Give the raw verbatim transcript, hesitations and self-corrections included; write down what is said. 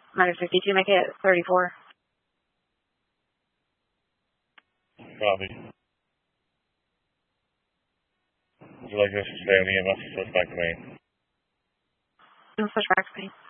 minus fifty-two, make it thirty-four. Copy. Would you like us to stay on E M S or switch back to main? Switch back to main.